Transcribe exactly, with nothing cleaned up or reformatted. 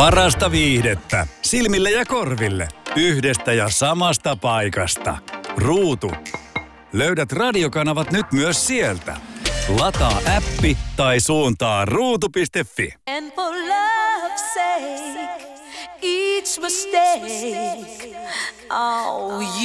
Parasta viihdettä silmille ja korville yhdestä ja samasta paikasta. Ruutu. Löydät radiokanavat nyt myös sieltä. Lataa appi tai suuntaa ruutu piste fi. And for love's sake, each mistake, oh,